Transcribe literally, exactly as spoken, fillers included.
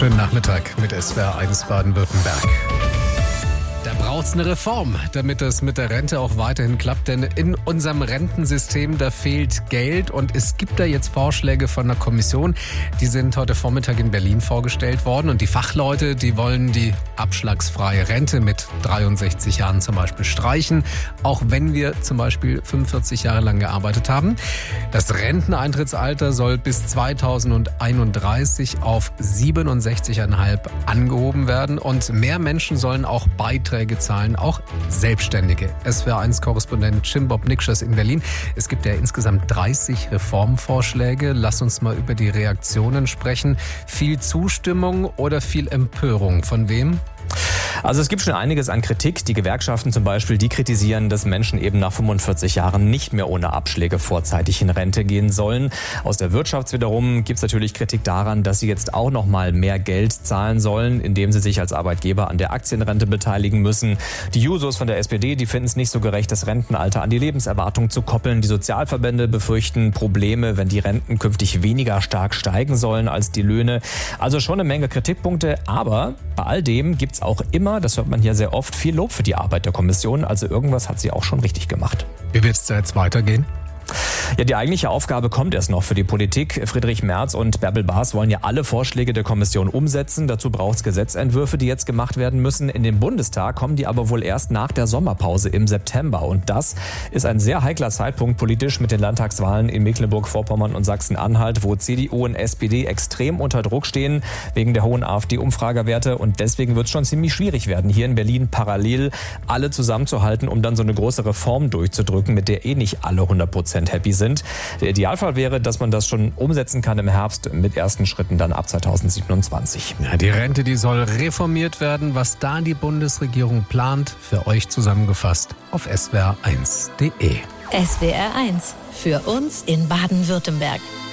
Schönen Nachmittag mit S W R eins Baden-Württemberg. Da braucht es eine Reform, damit das mit der Rente auch weiterhin klappt. Denn in unserem Rentensystem, da fehlt Geld. Und es gibt da jetzt Vorschläge von der Kommission. Die sind heute Vormittag in Berlin vorgestellt worden. Und die Fachleute, die wollen die abschlagsfreie Rente mit dreiundsechzig Jahren zum Beispiel streichen. Auch wenn wir zum Beispiel fünfundvierzig Jahre lang gearbeitet haben. Das Renteneintrittsalter soll bis zweitausendeinunddreißig auf siebenundsechzig Komma fünf angehoben werden. Und mehr Menschen sollen auch beitragen. Zahlen, auch Selbstständige. S W R eins Korrespondent Jim-Bob Nikschers in Berlin. Es gibt ja insgesamt dreißig Reformvorschläge. Lass uns mal über die Reaktionen sprechen. Viel Zustimmung oder viel Empörung? Von wem? Also es gibt schon einiges an Kritik. Die Gewerkschaften zum Beispiel, die kritisieren, dass Menschen eben nach fünfundvierzig Jahren nicht mehr ohne Abschläge vorzeitig in Rente gehen sollen. Aus der Wirtschaft wiederum gibt es natürlich Kritik daran, dass sie jetzt auch noch mal mehr Geld zahlen sollen, indem sie sich als Arbeitgeber an der Aktienrente beteiligen müssen. Die Jusos von der S P D, die finden es nicht so gerecht, das Rentenalter an die Lebenserwartung zu koppeln. Die Sozialverbände befürchten Probleme, wenn die Renten künftig weniger stark steigen sollen als die Löhne. Also schon eine Menge Kritikpunkte, aber bei all dem gibt es auch immer, das hört man hier sehr oft, viel Lob für die Arbeit der Kommission. Also irgendwas hat sie auch schon richtig gemacht. Wie wird es da jetzt weitergehen? Ja, die eigentliche Aufgabe kommt erst noch für die Politik. Friedrich Merz und Bärbel Bas wollen ja alle Vorschläge der Kommission umsetzen. Dazu braucht es Gesetzentwürfe, die jetzt gemacht werden müssen. In den Bundestag kommen die aber wohl erst nach der Sommerpause im September. Und das ist ein sehr heikler Zeitpunkt politisch mit den Landtagswahlen in Mecklenburg-Vorpommern und Sachsen-Anhalt, wo C D U und S P D extrem unter Druck stehen wegen der hohen AfD-Umfragewerte. Und deswegen wird es schon ziemlich schwierig werden, hier in Berlin parallel alle zusammenzuhalten, um dann so eine große Reform durchzudrücken, mit der eh nicht alle hundert Prozent happy sind. Der Idealfall wäre, dass man das schon umsetzen kann im Herbst mit ersten Schritten dann ab zweitausendsiebenundzwanzig. Ja, die Rente, die soll reformiert werden. Was da die Bundesregierung plant, für euch zusammengefasst auf S W R eins punkt de. S W R eins. Für uns in Baden-Württemberg.